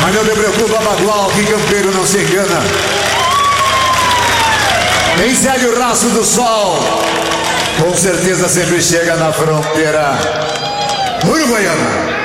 Mas não te preocupa, Bagual, que campeiro não se engana. Quem segue o rastro do sol, com certeza sempre chega na fronteira uruguaiana.